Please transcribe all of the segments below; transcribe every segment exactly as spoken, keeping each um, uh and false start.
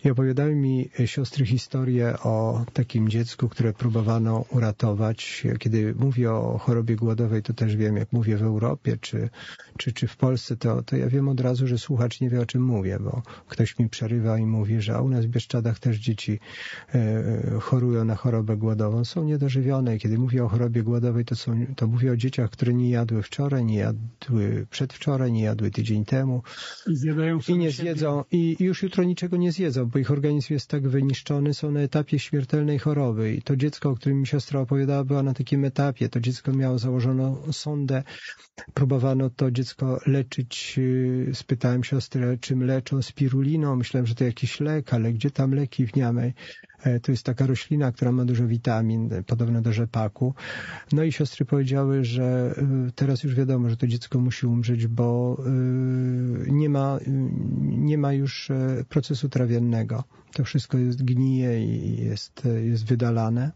I opowiadały mi siostry historię o takim dziecku, które próbowano uratować. Kiedy mówię o chorobie głodowej, to też wiem, jak mówię w Europie czy, czy, czy w Polsce, to, to ja wiem od razu, że słuchacz nie wie, o czym mówię, bo ktoś mi przerywa i mówi, że u nas w Bieszczadach też dzieci e, chorują na chorobę głodową, są niedożywione. Kiedy mówię o chorobie głodowej, to, są, to mówię o dzieciach, które nie jadły wczoraj, nie jadły przedwczoraj, nie jadły tydzień temu i, zjadają i nie zjedzą i już jutro niczego nie zjedzą, bo ich organizm jest tak wyniszczony, są na etapie śmiertelnej choroby. I to dziecko, o którym mi siostra opowiadała, była na takim etapie. To dziecko miało założoną sondę, próbowano to dziecko leczyć. Spytałem siostrę, czym leczą? Spiruliną. Myślałem, że to jakiś lek, ale gdzie tam leki w Niamey? To jest taka roślina, która ma dużo witamin, podobno do rzepaku. No i siostry powiedziały, że teraz już wiadomo, że to dziecko musi umrzeć, bo nie ma, nie ma już procesu trawiennego. To wszystko jest, gnije i jest, jest wydalane.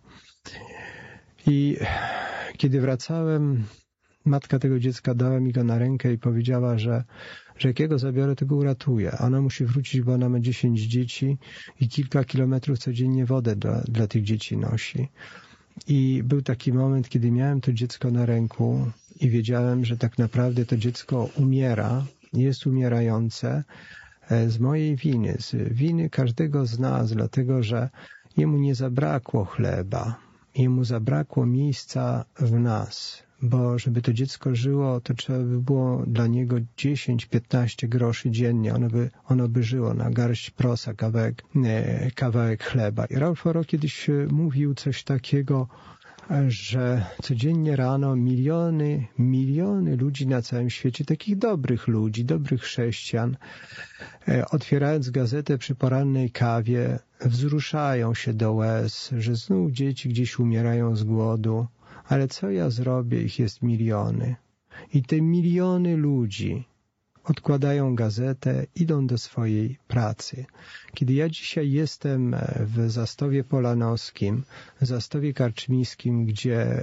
I kiedy wracałem, matka tego dziecka dała mi go na rękę i powiedziała, że, że jak ja go zabiorę, to go uratuję. Ona musi wrócić, bo ona ma dziesięć dzieci i kilka kilometrów codziennie wodę dla, dla tych dzieci nosi. I był taki moment, kiedy miałem to dziecko na ręku i wiedziałem, że tak naprawdę to dziecko umiera, jest umierające z mojej winy, z winy każdego z nas, dlatego że jemu nie zabrakło chleba, jemu zabrakło miejsca w nas. Bo żeby to dziecko żyło, to trzeba by było dla niego dziesięć piętnaście groszy dziennie. Ono by, ono by żyło na garść prosa, kawałek, e, kawałek chleba. I Ralph Oro kiedyś mówił coś takiego, że codziennie rano miliony, miliony ludzi na całym świecie, takich dobrych ludzi, dobrych chrześcijan, e, otwierając gazetę przy porannej kawie, wzruszają się do łez, że znów dzieci gdzieś umierają z głodu. Ale co ja zrobię? Ich jest miliony. I te miliony ludzi odkładają gazetę, idą do swojej pracy. Kiedy ja dzisiaj jestem w Zastowie Polanowskim, w Zastowie Karczmiskim, gdzie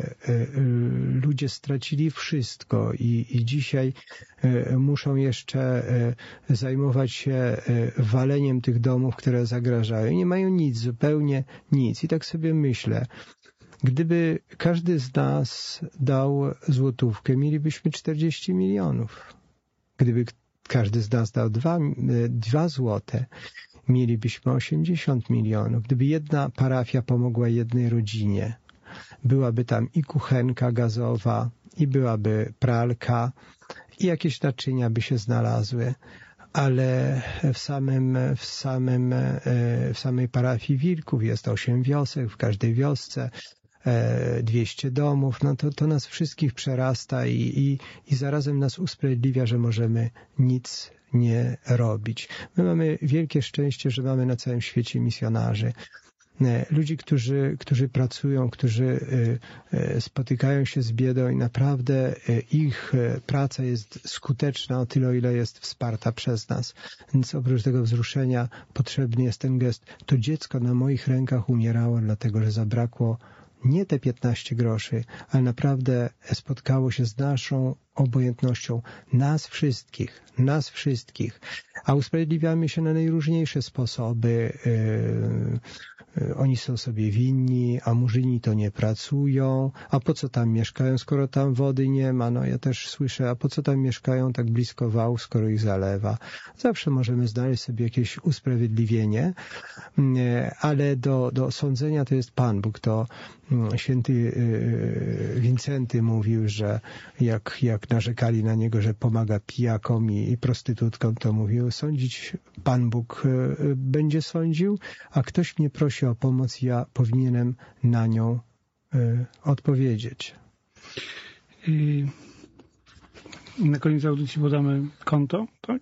ludzie stracili wszystko i, i dzisiaj muszą jeszcze zajmować się waleniem tych domów, które zagrażają. Nie mają nic, zupełnie nic. I tak sobie myślę, gdyby każdy z nas dał złotówkę, mielibyśmy czterdzieści milionów. Gdyby każdy z nas dał dwa, dwa złote, mielibyśmy osiemdziesiąt milionów. Gdyby jedna parafia pomogła jednej rodzinie, byłaby tam i kuchenka gazowa, i byłaby pralka, i jakieś naczynia by się znalazły. Ale w samym, w samym, w samej parafii Wilków jest osiem wiosek, w każdej wiosce dwieście domów, no to, to nas wszystkich przerasta i, i, i zarazem nas usprawiedliwia, że możemy nic nie robić. My mamy wielkie szczęście, że mamy na całym świecie misjonarzy. Ludzi, którzy, którzy pracują, którzy spotykają się z biedą i naprawdę ich praca jest skuteczna o tyle, o ile jest wsparta przez nas. Więc oprócz tego wzruszenia potrzebny jest ten gest. To dziecko na moich rękach umierało, dlatego że zabrakło nie te piętnaście groszy, ale naprawdę spotkało się z naszą obojętnością, nas wszystkich, nas wszystkich, a usprawiedliwiamy się na najróżniejsze sposoby. Yy, oni są sobie winni, a murzyni to nie pracują, a po co tam mieszkają, skoro tam wody nie ma? No ja też słyszę, a po co tam mieszkają tak blisko wału, skoro ich zalewa? Zawsze możemy znaleźć sobie jakieś usprawiedliwienie, yy, ale do, do sądzenia to jest Pan Bóg. To yy, święty yy, Wincenty mówił, że jak, jak narzekali na niego, że pomaga pijakom i, i prostytutkom, to mówił, sądzić Pan Bóg y, będzie sądził, a ktoś mnie prosi o pomoc, ja powinienem na nią y, odpowiedzieć. I na koniec audycji podamy konto, tak?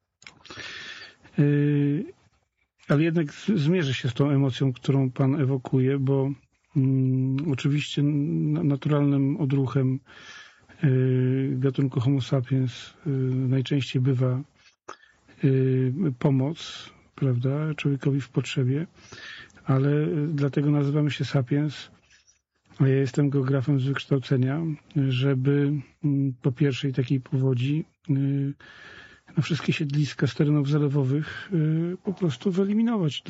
Y, ale jednak zmierzę się z tą emocją, którą Pan ewokuje, bo mm, oczywiście naturalnym odruchem gatunku Homo sapiens najczęściej bywa pomoc, prawda, człowiekowi w potrzebie, ale dlatego nazywamy się sapiens, a ja jestem geografem z wykształcenia, żeby po pierwszej takiej powodzi no, wszystkie siedliska z terenów zalewowych po prostu wyeliminować.